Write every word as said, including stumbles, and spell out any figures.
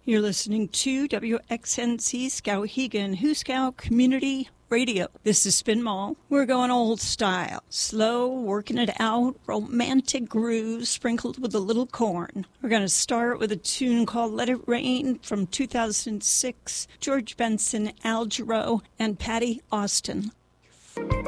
You're listening to W X N C Skowhegan, Huskow Community Radio. This is Spin Mall. We're going old style. Slow, working it out, romantic grooves sprinkled with a little corn. We're going to start with a tune called Let It Rain from two thousand six. George Benson, Al Jarreau, and Patty Austin.